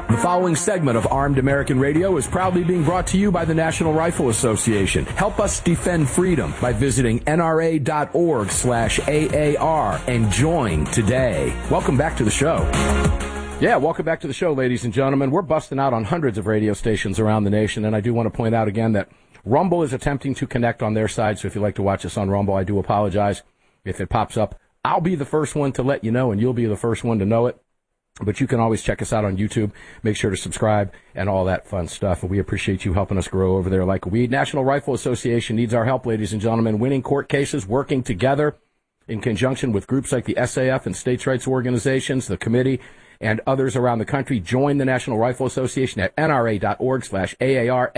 The following segment of Armed American Radio is proudly being brought to you by the National Rifle Association. Help us defend freedom by visiting nra.org/AAR and join today. Welcome back to the show. Yeah, welcome back to the show, ladies and gentlemen. We're busting out on hundreds of radio stations around the nation, and I do want to point out again that Rumble is attempting to connect on their side, so if you'd like to watch us on Rumble, I do apologize if it pops up. I'll be the first one to let you know, and you'll be the first one to know it. But you can always check us out on YouTube. Make sure to subscribe and all that fun stuff. And we appreciate you helping us grow over there like a weed. National Rifle Association needs our help, ladies and gentlemen. Winning court cases, working together in conjunction with groups like the SAF and states' rights organizations, the committee, and others around the country. Join the National Rifle Association at nra.org/AAR,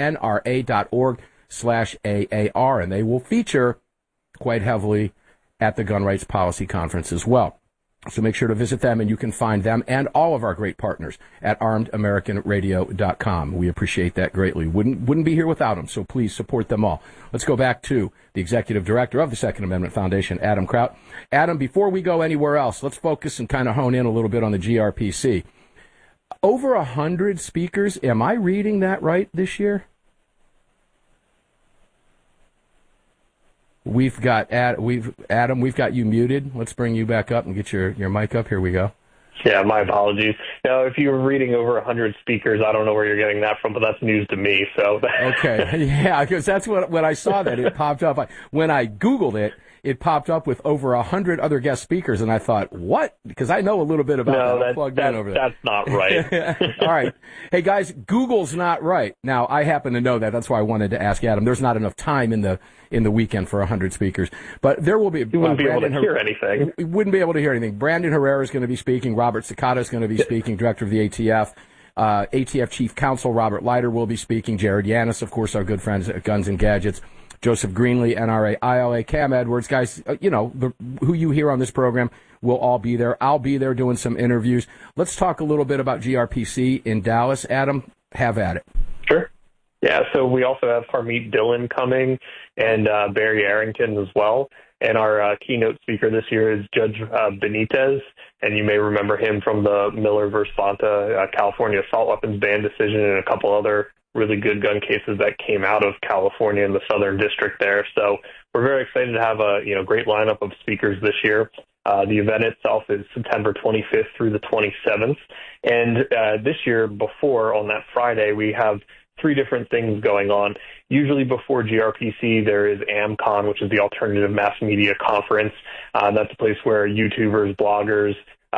nra.org/AAR. And they will feature quite heavily at the Gun Rights Policy Conference as well. So make sure to visit them, and you can find them and all of our great partners at armedamericanradio.com. We appreciate that greatly. Wouldn't be here without them, so please support them all. Let's go back to the Executive Director of the Second Amendment Foundation, Adam Kraut. Adam, before we go anywhere else, let's focus and kind of hone in a little bit on the GRPC. Over 100 speakers. Am I reading that right this year? We've got Adam, we've got you muted. Let's bring you back up and get your mic up. Here we go. Yeah, my apologies. Now, if you were reading over 100 speakers, I don't know where you're getting that from, but that's news to me. So okay, yeah, because that's when I saw that it popped up. When I Googled it, it popped up with over 100 other guest speakers, and I thought, what? Because I know a little bit about that. Plugged in over there. That's not right. All right. Hey, guys, Google's not right. Now, I happen to know that. That's why I wanted to ask Adam. There's not enough time in the weekend for 100 speakers. But there will be... You wouldn't be able to hear anything. We wouldn't be able to hear anything. Brandon Herrera is going to be speaking. Robert Cicada is going to be speaking, director of the ATF. ATF Chief Counsel Robert Leiter will be speaking. Jared Yanis, of course, our good friends at Guns and Gadgets. Joseph Greenlee, NRA, ILA, Cam Edwards, guys, who you hear on this program will all be there. I'll be there doing some interviews. Let's talk a little bit about GRPC in Dallas. Adam, have at it. Sure. Yeah, so we also have Harmeet Dillon coming and Barry Arrington as well. And our keynote speaker this year is Judge Benitez, and you may remember him from the Miller versus Fonta California assault weapons ban decision and a couple other really good gun cases that came out of California in the Southern District there. So we're very excited to have a great lineup of speakers this year. The event itself is September 25th through the 27th. And this year, on that Friday, we have three different things going on. Usually before GRPC, there is AmCon, which is the Alternative Mass Media Conference. That's a place where YouTubers, bloggers,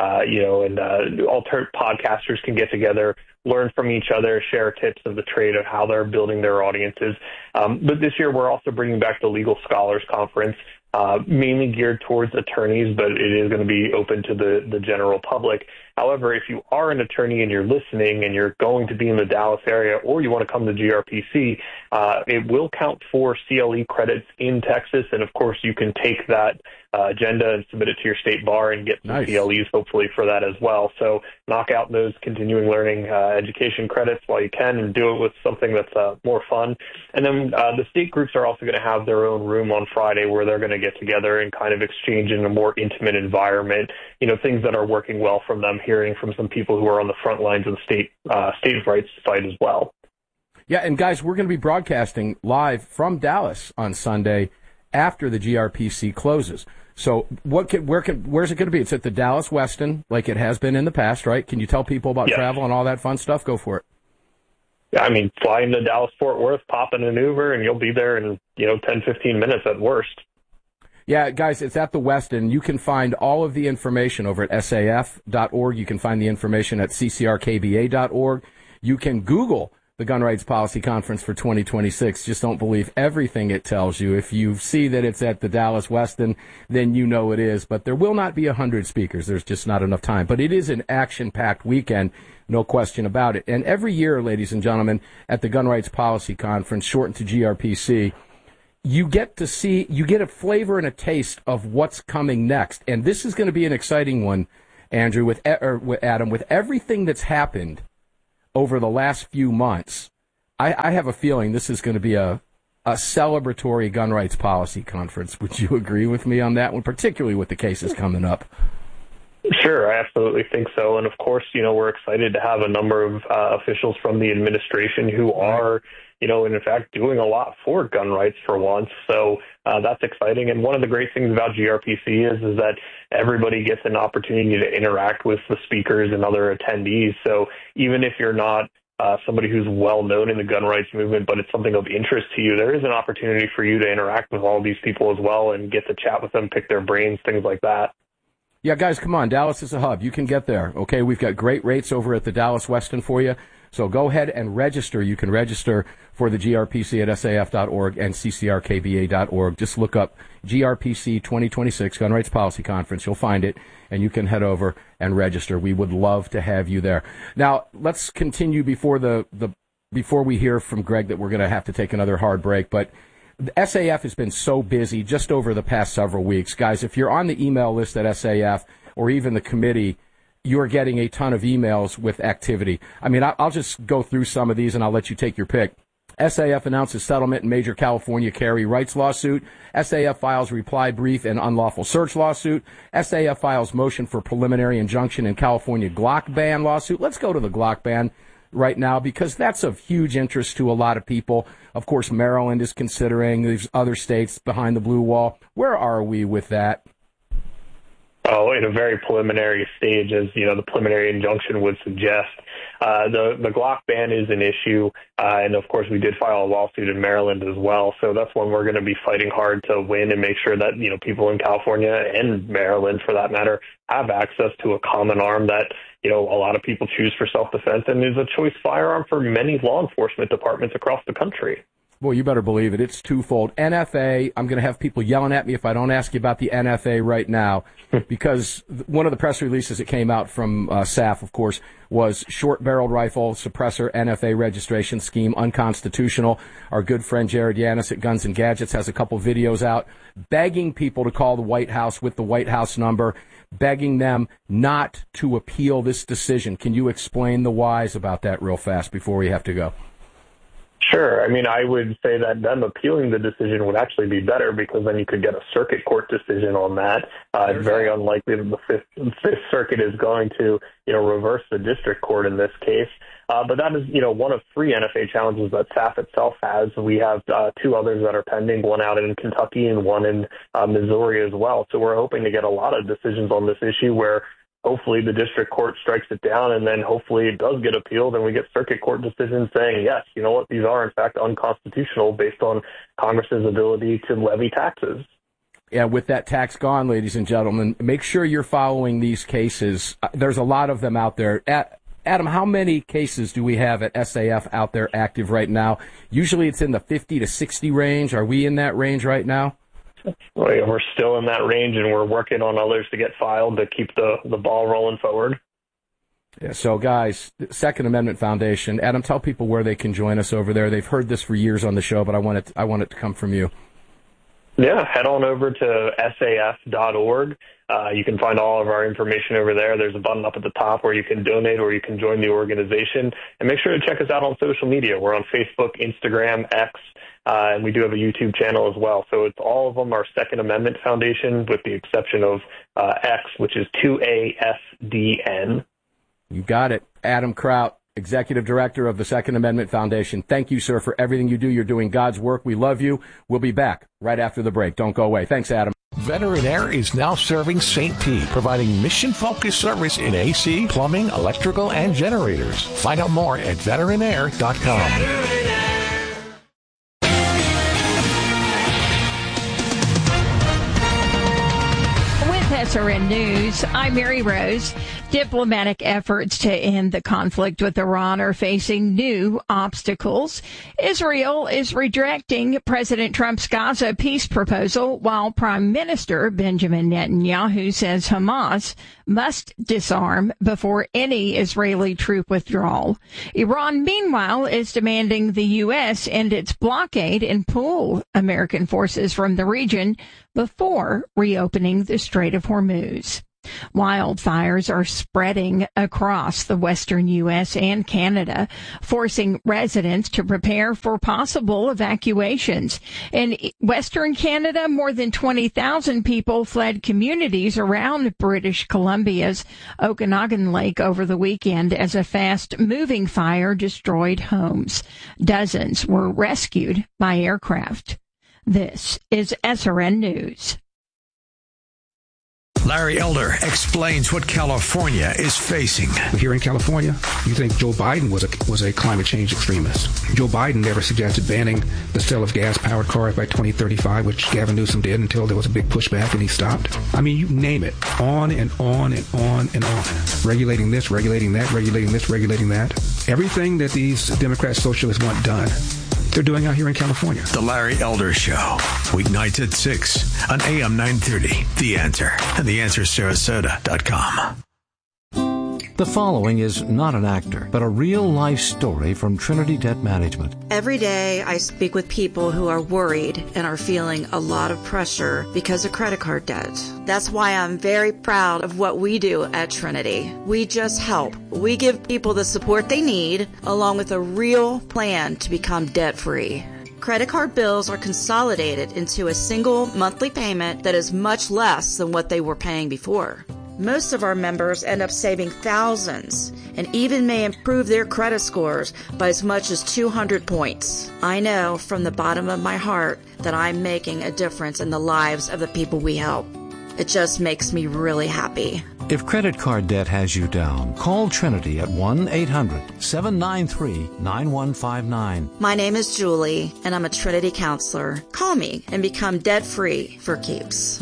and podcasters can get together, learn from each other, share tips of the trade of how they're building their audiences. But this year, we're also bringing back the Legal Scholars Conference, mainly geared towards attorneys, but it is going to be open to the general public. However, if you are an attorney and you're listening and you're going to be in the Dallas area or you want to come to GRPC, it will count for CLE credits in Texas. And, of course, you can take that agenda and submit it to your state bar and get some CLEs, hopefully, for that as well. So knock out those continuing learning education credits while you can and do it with something that's more fun. And then the state groups are also going to have their own room on Friday where they're going to get together and kind of exchange in a more intimate environment, things that are working well from them, hearing from some people who are on the front lines of the state rights fight as well. Yeah, and guys, we're going to be broadcasting live from Dallas on Sunday after the GRPC closes. So where's it going to be? It's at the Dallas Westin, like it has been in the past, right? Can you tell people about travel and all that fun stuff? Go for it. Yeah, I mean, fly into Dallas-Fort Worth, pop in an Uber, and you'll be there in 10, 15 minutes at worst. Yeah, guys, it's at the Westin. You can find all of the information over at SAF.org. You can find the information at CCRKBA.org. You can Google the Gun Rights Policy Conference for 2026. Just don't believe everything it tells you. If you see that it's at the Dallas Westin, then you know it is. But there will not be 100 speakers. There's just not enough time. But it is an action-packed weekend, no question about it. And every year, ladies and gentlemen, at the Gun Rights Policy Conference, shortened to GRPC, you get a flavor and a taste of what's coming next. And this is going to be an exciting one, Andrew, with Adam, with everything that's happened over the last few months. I have a feeling this is going to be a celebratory gun rights policy conference. Would you agree with me on that one, particularly with the cases coming up? Yeah, I mean, fly into Dallas-Fort Worth, pop in an Uber, and you'll be there in 10, 15 minutes at worst. Yeah, guys, it's at the Westin. You can find all of the information over at SAF.org. You can Google the Gun Rights Policy Conference for 2026. Just don't believe everything it tells you. If you see that it's at the Dallas Westin, then you know it is. But there will not be 100 speakers. There's just not enough time. But it is an action-packed weekend, no question about it. And every year, ladies and gentlemen, at the Gun Rights Policy Conference, shortened to GRPC, you get a flavor and a taste of what's coming next. And this is going to be an exciting one, Andrew, with everything that's happened over the last few months. I have a feeling this is going to be a celebratory gun rights policy conference. Would you agree with me on that one, particularly with the cases coming up? Sure, I absolutely think so. And of course, we're excited to have a number of officials from the administration who are, in fact, doing a lot for gun rights for once. So that's exciting. And one of the great things about GRPC is that everybody gets an opportunity to interact with the speakers and other attendees. So even if you're not somebody who's well known in the gun rights movement, but it's something of interest to you, there is an opportunity for you to interact with all these people as well and get to chat with them, pick their brains, things like that. Yeah, guys, come on. Dallas is a hub. You can get there, okay? We've got great rates over at the Dallas Westin for you. So go ahead and register. You can register for the GRPC at SAF.org and CCRKBA.org. Just look up GRPC 2026 Gun Rights Policy Conference. You'll find it, and you can head over and register. We would love to have you there. Now, let's continue before we hear from Greg that we're going to have to take another hard break. But the SAF has been so busy just over the past several weeks. Guys, if you're on the email list at SAF or even the committee, you're getting a ton of emails with activity. I mean, I'll just go through some of these and I'll let you take your pick. SAF announces settlement in major California carry rights lawsuit. SAF files reply brief in unlawful search lawsuit. SAF files motion for preliminary injunction in California Glock ban lawsuit. Let's go to the Glock ban right now because that's of huge interest to a lot of people. Of course, Maryland is considering. There's other states behind the blue wall. Where are we with that? Oh, in a very preliminary stage, as the preliminary injunction would suggest. The Glock ban is an issue, and of course we did file a lawsuit in Maryland as well. So that's one we're going to be fighting hard to win and make sure that people in California and Maryland, for that matter, have access to a common arm that a lot of people choose for self-defense and is a choice firearm for many law enforcement departments across the country. Well, you better believe it. It's twofold. NFA, I'm going to have people yelling at me if I don't ask you about the NFA right now, because one of the press releases that came out from SAF, of course, was short-barreled rifle suppressor NFA registration scheme unconstitutional. Our good friend Jared Yanis at Guns and Gadgets has a couple videos out begging people to call the White House with the White House number, begging them not to appeal this decision. Can you explain the whys about that real fast before we have to go? Sure. I mean, I would say that them appealing the decision would actually be better because then you could get a circuit court decision on that. It's very unlikely that the Fifth Circuit is going to, reverse the district court in this case. But that is, one of three NFA challenges that SAF itself has. We have two others that are pending, one out in Kentucky and one in Missouri as well. So we're hoping to get a lot of decisions on this issue where hopefully the district court strikes it down, and then hopefully it does get appealed, and we get circuit court decisions saying, yes, you know what, these are in fact unconstitutional based on Congress's ability to levy taxes. Yeah, with that tax gone, ladies and gentlemen, make sure you're following these cases. There's a lot of them out there. Adam, how many cases do we have at SAF out there active right now? Usually it's in the 50 to 60 range. Are we in that range right now? We're still in that range, and we're working on others to get filed to keep the ball rolling forward. Yeah, so, guys, Second Amendment Foundation. Adam, tell people where they can join us over there. They've heard this for years on the show, but I want it to come from you. Yeah, head on over to SAF.org. You can find all of our information over there. There's a button up at the top where you can donate or you can join the organization. And make sure to check us out on social media. We're on Facebook, Instagram, X, and we do have a YouTube channel as well. So it's all of them are Second Amendment Foundation with the exception of X, which is 2ASDN. You got it. Adam Kraut, Executive Director of the Second Amendment Foundation. Thank you, sir, for everything you do. You're doing God's work. We love you. We'll be back right after the break. Don't go away. Thanks, Adam. Veteran Air is now serving St. Pete, providing mission-focused service in AC, plumbing, electrical, and generators. Find out more at veteranair.com. SRN News, I'm Mary Rose. Diplomatic efforts to end the conflict with Iran are facing new obstacles. Israel is rejecting President Trump's Gaza peace proposal, while Prime Minister Benjamin Netanyahu says Hamas must disarm before any Israeli troop withdrawal. Iran, meanwhile, is demanding the U.S. end its blockade and pull American forces from the region before reopening the Strait of Hormuz. Wildfires are spreading across the western U.S. and Canada, forcing residents to prepare for possible evacuations. In western Canada, more than 20,000 people fled communities around British Columbia's Okanagan Lake over the weekend as a fast-moving fire destroyed homes. Dozens were rescued by aircraft. This is SRN News. Larry Elder explains what California is facing. Here in California, you think Joe Biden was a climate change extremist. Joe Biden never suggested banning the sale of gas-powered cars by 2035, which Gavin Newsom did until there was a big pushback and he stopped. I mean, you name it. On and on and on and on. Regulating this, regulating that, regulating this, regulating that. Everything that these Democrat socialists want done, they're doing out here in California. The Larry Elder Show, weeknights at 6 on AM 930. The Answer and theanswersarasota.com. The following is not an actor, but a real-life story from Trinity Debt Management. Every day I speak with people who are worried and are feeling a lot of pressure because of credit card debt. That's why I'm very proud of what we do at Trinity. We just help. We give people the support they need, along with a real plan to become debt-free. Credit card bills are consolidated into a single monthly payment that is much less than what they were paying before. Most of our members end up saving thousands and even may improve their credit scores by as much as 200 points. I know from the bottom of my heart that I'm making a difference in the lives of the people we help. It just makes me really happy. If credit card debt has you down, call Trinity at 1-800-793-9159. My name is Julie, and I'm a Trinity counselor. Call me and become debt-free for keeps.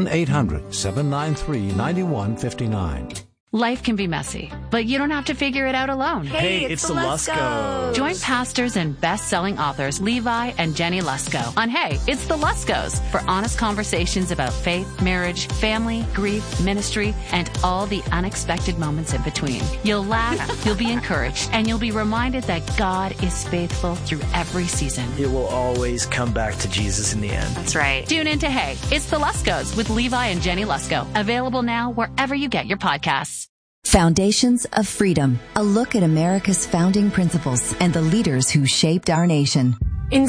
1-800-793-9159. Life can be messy, but you don't have to figure it out alone. Hey, it's the Luskos. Join pastors and best-selling authors Levi and Jenny Lusko on Hey, It's the Luskos for honest conversations about faith, marriage, family, grief, ministry, and all the unexpected moments in between. You'll laugh, you'll be encouraged, and you'll be reminded that God is faithful through every season. It will always come back to Jesus in the end. That's right. Tune into Hey, It's the Luskos with Levi and Jenny Lusko. Available now wherever you get your podcasts. Foundations of Freedom, a look at America's founding principles and the leaders who shaped our nation. In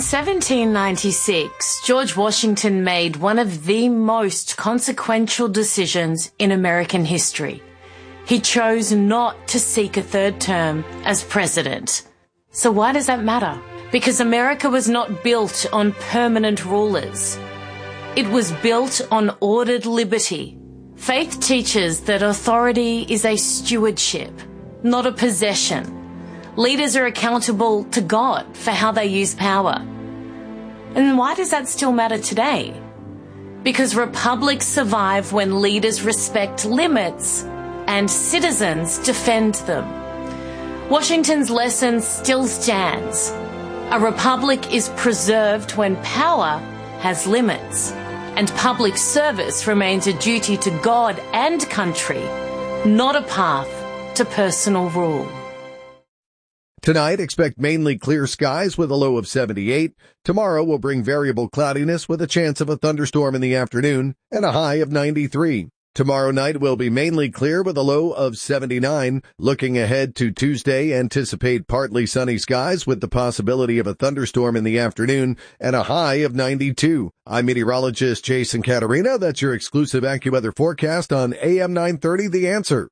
1796, George Washington made one of the most consequential decisions in American history. He chose not to seek a third term as president. So why does that matter? Because America was not built on permanent rulers. It was built on ordered liberty. Faith teaches that authority is a stewardship, not a possession. Leaders are accountable to God for how they use power. And why does that still matter today? Because republics survive when leaders respect limits and citizens defend them. Washington's lesson still stands. A republic is preserved when power has limits. And public service remains a duty to God and country, not a path to personal rule. Tonight, expect mainly clear skies with a low of 78. Tomorrow will bring variable cloudiness with a chance of a thunderstorm in the afternoon and a high of 93. Tomorrow night will be mainly clear with a low of 79. Looking ahead to Tuesday, anticipate partly sunny skies with the possibility of a thunderstorm in the afternoon and a high of 92. I'm meteorologist Jason Caterina. That's your exclusive AccuWeather forecast on AM 930, The Answer.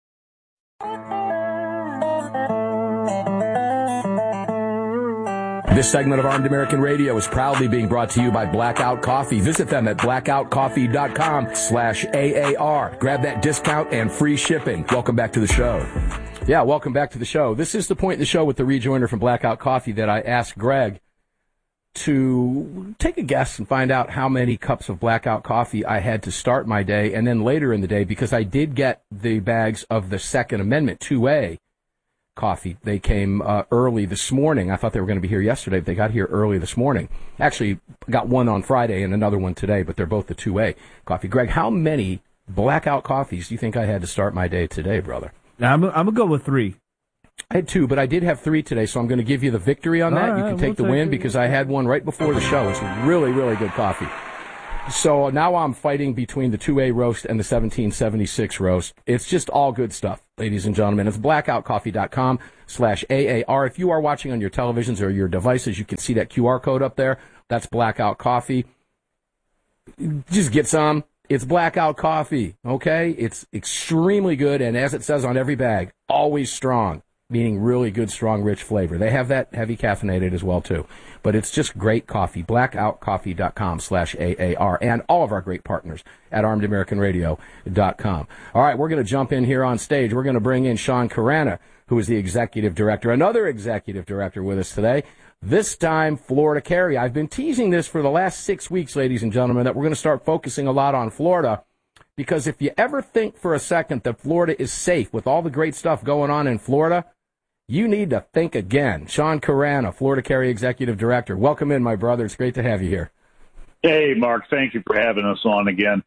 This segment of Armed American Radio is proudly being brought to you by Blackout Coffee. Visit them at blackoutcoffee.com/AAR. Grab that discount and free shipping. Welcome back to the show. Yeah, welcome back to the show. This is the point in the show with the rejoiner from Blackout Coffee that I asked Greg to take a guess and find out how many cups of Blackout Coffee I had to start my day and then later in the day, because I did get the bags of the Second Amendment 2A coffee. They came early this morning. I thought they were going to be here yesterday, but they got here early this morning. Actually, got one on Friday and another one today, but they're both the 2A coffee. Greg, how many Blackout coffees do you think I had to start my day today, brother? Now, I'm going to go with 3. I had 2, but I did have 3 today, so I'm going to give you the victory on that. You can take the win because I had one right before the show. It's really, really good coffee. So now I'm fighting between the 2A roast and the 1776 roast. It's just all good stuff, ladies and gentlemen. It's blackoutcoffee.com/AAR. If you are watching on your televisions or your devices, you can see that QR code up there. That's Blackout Coffee. Just get some. It's Blackout Coffee, okay? It's extremely good, and as it says on every bag, always strong, meaning really good, strong, rich flavor. They have that heavy caffeinated as well, too. But it's just great coffee. Blackoutcoffee.com/AAR, and all of our great partners at ArmedAmericanRadio.com. All right, we're going to jump in here on stage. We're going to bring in Sean Carana, who is the executive director, another executive director with us today. This time, Florida Carry. I've been teasing this for the last 6 weeks, ladies and gentlemen, that we're going to start focusing a lot on Florida, because if you ever think for a second that Florida is safe with all the great stuff going on in Florida, you need to think again. Sean Carana, Florida Carry Executive Director. Welcome in, my brother. It's great to have you here. Hey, Mark. Thank you for having us on again.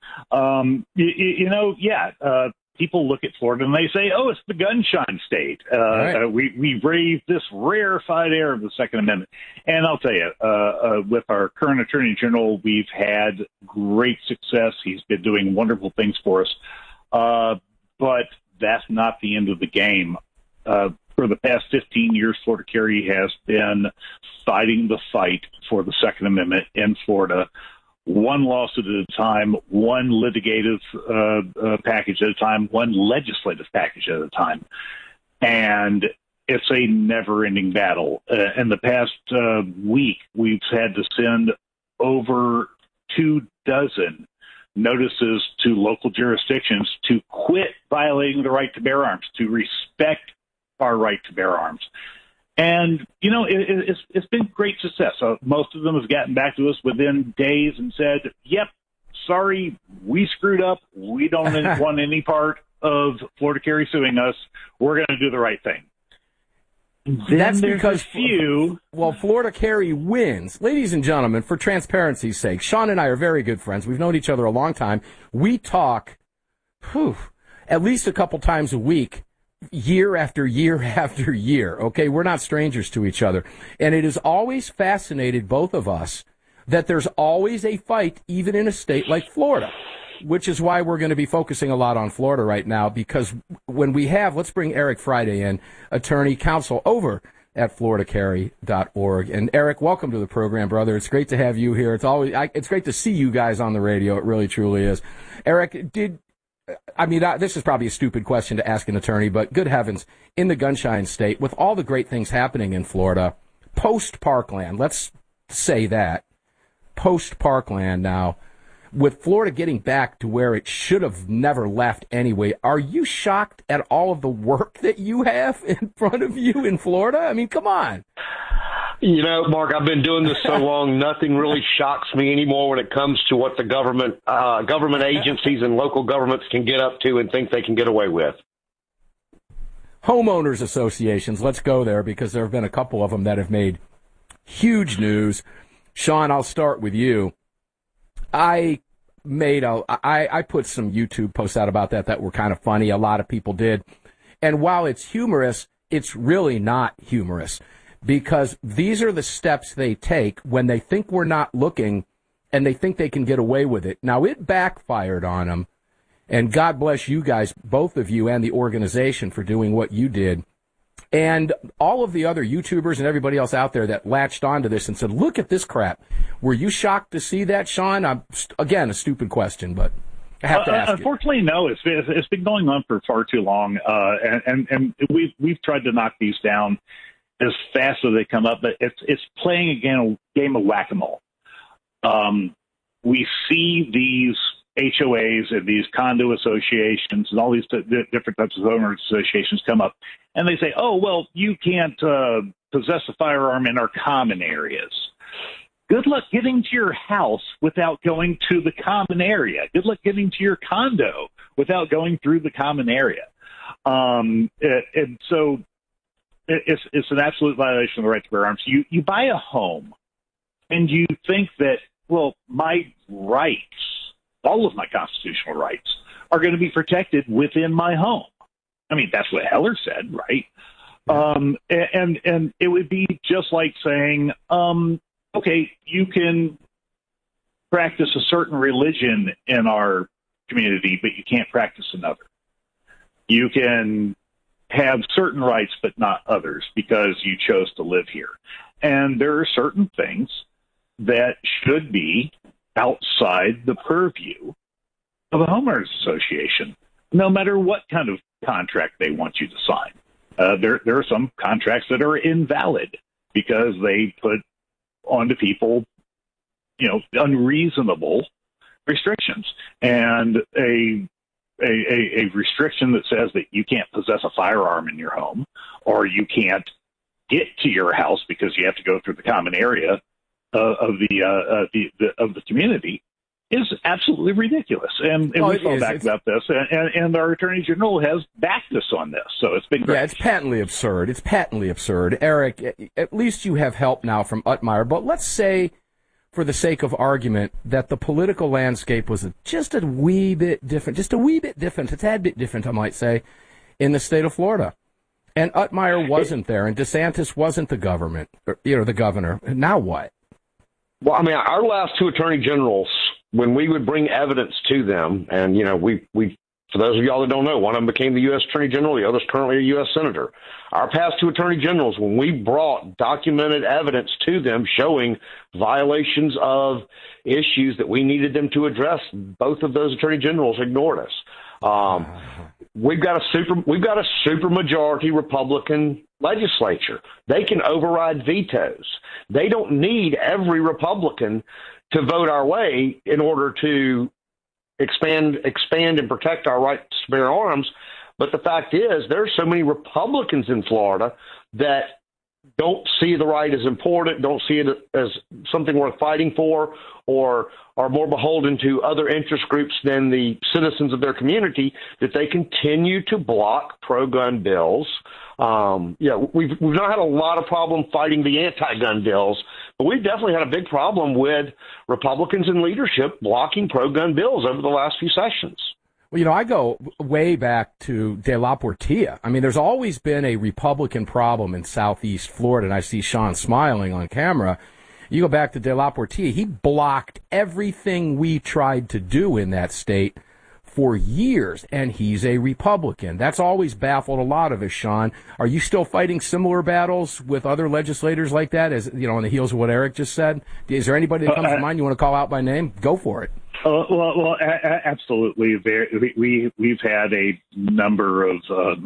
People look at Florida and they say, oh, it's the gunshine state. Right. We've raised this rarefied air of the Second Amendment. And I'll tell you, with our current Attorney General, we've had great success. He's been doing wonderful things for us. But that's not the end of the game. For the past 15 years, Florida Carry has been fighting the fight for the Second Amendment in Florida, one lawsuit at a time, one litigative package at a time, one legislative package at a time. And it's a never-ending battle. In the past week, we've had to send over 24 notices to local jurisdictions to quit violating the right to bear arms, to respect our right to bear arms. And, it's been great success. Most of them have gotten back to us within days and said, yep, sorry, we screwed up. We don't want any part of Florida Carry suing us. We're going to do the right thing. That's because Florida Carry wins. Ladies and gentlemen, for transparency's sake, Sean and I are very good friends. We've known each other a long time. We talk at least a couple times a week, year after year after year, okay? We're not strangers to each other. And it has always fascinated both of us that there's always a fight, even in a state like Florida, which is why we're going to be focusing a lot on Florida right now, because when we have, let's bring Eric Friday in, attorney counsel over at floridacarry.org. And Eric, welcome to the program, brother. It's great to have you here. It's great to see you guys on the radio. It really, truly is. Eric, this is probably a stupid question to ask an attorney, but good heavens, in the gunshine state, with all the great things happening in Florida, post-Parkland, let's say that, post-Parkland now, with Florida getting back to where it should have never left anyway, are you shocked at all of the work that you have in front of you in Florida? I mean, come on. Mark, I've been doing this so long, nothing really shocks me anymore when it comes to what the government agencies and local governments can get up to and think they can get away with. Homeowners associations, let's go there, because there have been a couple of them that have made huge news. Sean, I'll start with you. I put some YouTube posts out about that were kind of funny. A lot of people did. And while it's humorous, it's really not humorous, because these are the steps they take when they think we're not looking and they think they can get away with it. Now, it backfired on them, and God bless you guys, both of you and the organization, for doing what you did. And all of the other YouTubers and everybody else out there that latched onto this and said, look at this crap. Were you shocked to see that, Sean? Again, a stupid question, but I have to ask unfortunately, no. It's been going on for far too long, and we've tried to knock these down as fast as they come up, but it's playing a game of whack-a-mole. We see these HOAs and these condo associations and all these different types of owner associations come up, and they say, oh, well, you can't possess a firearm in our common areas. Good luck getting to your house without going to the common area. Good luck getting to your condo without going through the common area. And so it's an absolute violation of the right to bear arms. You buy a home and you think that, well, my rights, all of my constitutional rights, are going to be protected within my home. I mean, that's what Heller said, right? And it would be just like saying, okay, you can practice a certain religion in our community, but you can't practice another. You can have certain rights, but not others, because you chose to live here. And there are certain things that should be outside the purview of a homeowners association, no matter what kind of contract they want you to sign. There are some contracts that are invalid because they put onto people, unreasonable restrictions. And a restriction that says that you can't possess a firearm in your home, or you can't get to your house because you have to go through the common area of the community, is absolutely ridiculous. And we've all backed about this, and our Attorney General has backed us on this. So it's been great. Yeah, it's patently absurd. Eric, at least you have help now from Utmire, but let's say, for the sake of argument, that the political landscape was just a wee bit different, a tad bit different, I might say, in the state of Florida. And Utmire wasn't there, and DeSantis wasn't the governor. Now what? Well, I mean, our last two attorney generals, when we would bring evidence to them, and, we for those of y'all that don't know, one of them became the U.S. Attorney General, the other's currently a U.S. Senator. Our past two attorney generals, when we brought documented evidence to them showing violations of issues that we needed them to address, both of those attorney generals ignored us. We've got a super majority Republican legislature. They can override vetoes. They don't need every Republican to vote our way in order to expand and protect our right to bear arms. But the fact is, there are so many Republicans in Florida that don't see the right as important, don't see it as something worth fighting for, or are more beholden to other interest groups than the citizens of their community, that they continue to block pro-gun bills. We've not had a lot of problem fighting the anti-gun bills, but we've definitely had a big problem with Republicans in leadership blocking pro-gun bills over the last few sessions. Well, I go way back to De La Portilla. I mean, there's always been a Republican problem in Southeast Florida, and I see Sean smiling on camera. You go back to De La Portilla, he blocked everything we tried to do in that state for years, and he's a Republican. That's always baffled a lot of us, Sean. Are you still fighting similar battles with other legislators like that, as on the heels of what Eric just said? Is there anybody that comes to mind you want to call out by name? Go for it. Well, absolutely. We've had a number of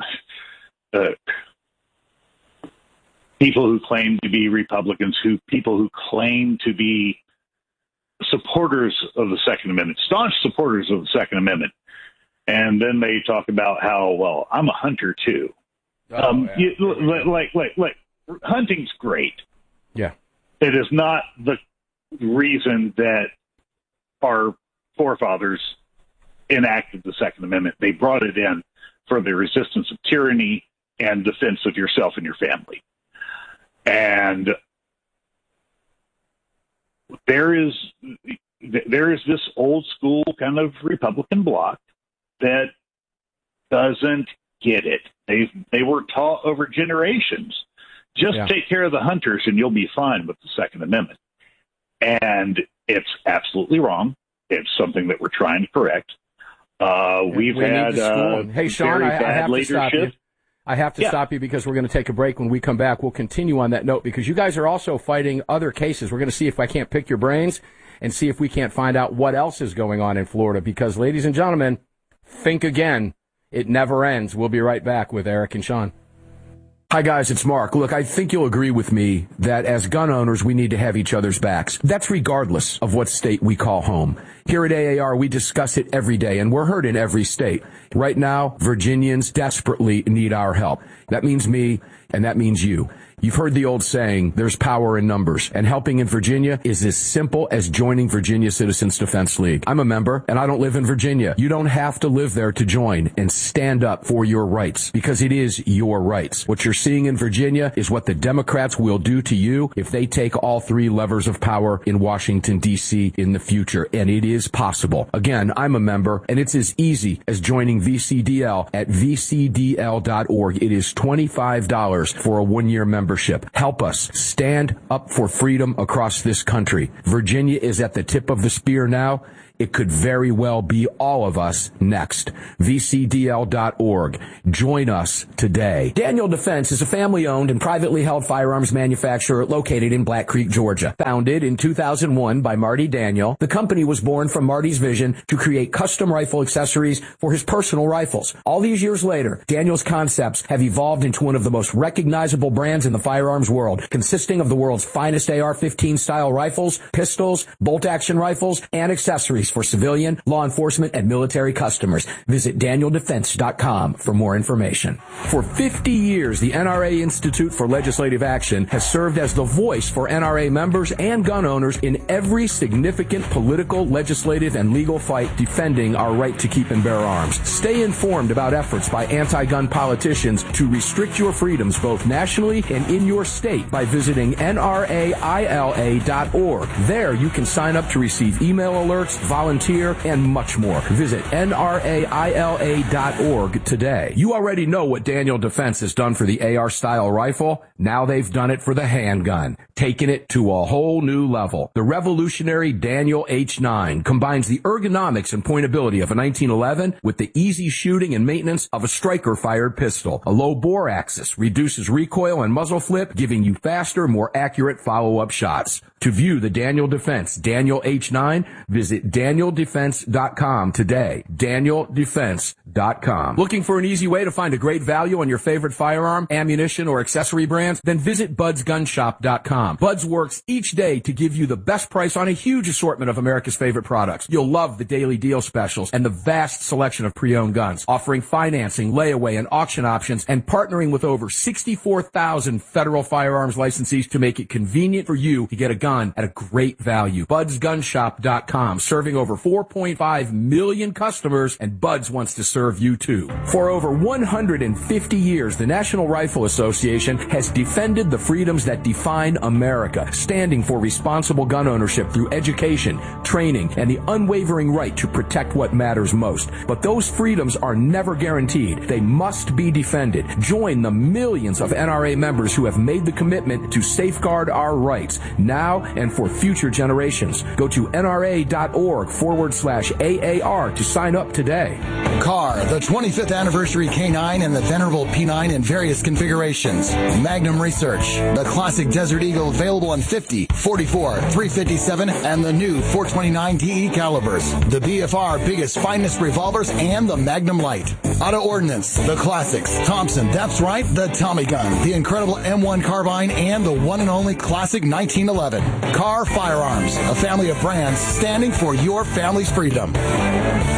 people who claim to be Republicans, people who claim to be supporters of the Second Amendment, staunch supporters of the Second Amendment, and then they talk about how, well, I'm a hunter too. Hunting's great. Yeah, it is not the reason that our forefathers enacted the Second Amendment. They brought it in for the resistance of tyranny and defense of yourself and your family. And there is this old school kind of Republican bloc that doesn't get it. They were taught over generations, just take care of the hunters and you'll be fine with the Second Amendment. And it's absolutely wrong. It's something that we're trying to correct. We've had hey, Sean, I have to stop you. I have to stop you because we're going to take a break. When we come back, we'll continue on that note because you guys are also fighting other cases. We're going to see if I can't pick your brains and see if we can't find out what else is going on in Florida because, ladies and gentlemen, think again. It never ends. We'll be right back with Eric and Sean. Hi, guys, it's Mark. Look, I think you'll agree with me that as gun owners, we need to have each other's backs. That's regardless of what state we call home. Here at AAR, we discuss it every day, and we're heard in every state. Right now, Virginians desperately need our help. That means me, and that means you. You've heard the old saying, there's power in numbers, and helping in Virginia is as simple as joining Virginia Citizens Defense League. I'm a member, and I don't live in Virginia. You don't have to live there to join and stand up for your rights, because it is your rights. What you're seeing in Virginia is what the Democrats will do to you if they take all three levers of power in Washington, D.C. in the future, and it is possible. Again, I'm a member, and it's as easy as joining VCDL at vcdl.org. It is $25 for a 1-year membership. Help us stand up for freedom across this country. Virginia is at the tip of the spear now. It could very well be all of us next. VCDL.org. Join us today. Daniel Defense is a family-owned and privately held firearms manufacturer located in Black Creek, Georgia. Founded in 2001 by Marty Daniel, the company was born from Marty's vision to create custom rifle accessories for his personal rifles. All these years later, Daniel's concepts have evolved into one of the most recognizable brands in the firearms world, consisting of the world's finest AR-15 style rifles, pistols, bolt-action rifles, and accessories for civilian, law enforcement, and military customers. Visit DanielDefense.com for more information. For 50 years, the NRA Institute for Legislative Action has served as the voice for NRA members and gun owners in every significant political, legislative, and legal fight defending our right to keep and bear arms. Stay informed about efforts by anti-gun politicians to restrict your freedoms both nationally and in your state by visiting NRAILA.org. There you can sign up to receive email alerts, volunteer, and much more. Visit NRAILA.org today. You already know what Daniel Defense has done for the AR-style rifle. Now they've done it for the handgun, taking it to a whole new level. The revolutionary Daniel H9 combines the ergonomics and pointability of a 1911 with the easy shooting and maintenance of a striker-fired pistol. A low bore axis reduces recoil and muzzle flip, giving you faster, more accurate follow-up shots. To view the Daniel Defense Daniel H9, visit DanielDefense.com today. DanielDefense.com. Looking for an easy way to find a great value on your favorite firearm, ammunition, or accessory brands? Then visit BudsGunShop.com. Buds works each day to give you the best price on a huge assortment of America's favorite products. You'll love the daily deal specials and the vast selection of pre-owned guns, offering financing, layaway, and auction options, and partnering with over 64,000 federal firearms licensees to make it convenient for you to get a gun at a great value. BudsGunShop.com, serving over 4.5 million customers, and Buds wants to serve you too. For over 150 years, the National Rifle Association has defended the freedoms that define America, standing for responsible gun ownership through education, training, and the unwavering right to protect what matters most. But those freedoms are never guaranteed. They must be defended. Join the millions of NRA members who have made the commitment to safeguard our rights now and for future generations. Go to NRA.org/AAR to sign up today. CAR, the 25th anniversary K9 and the venerable P9 in various configurations. Magnum Research, the classic Desert Eagle available in 50, 44, 357, and the new 429 DE calibers. The BFR biggest, finest revolvers, and the Magnum Light. Auto Ordnance, the classics. Thompson, that's right, the Tommy gun, the incredible M1 carbine, and the one and only classic 1911. CAR Firearms, a family of brands standing for your family's freedom.